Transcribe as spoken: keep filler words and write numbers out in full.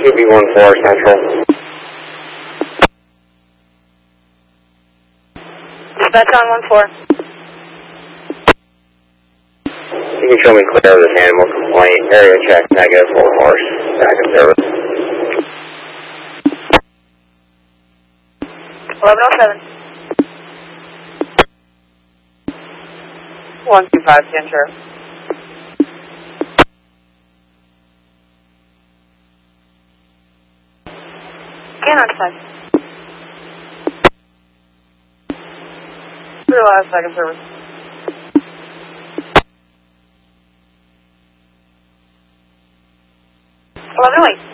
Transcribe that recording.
Q B one four Central. Dispatch on one four. You can show me clear of this animal complaint. Area check negative four horse. Back in service. eleven oh seven. one two five, stand sure. Canine side. Zero last second service. eleven oh eight.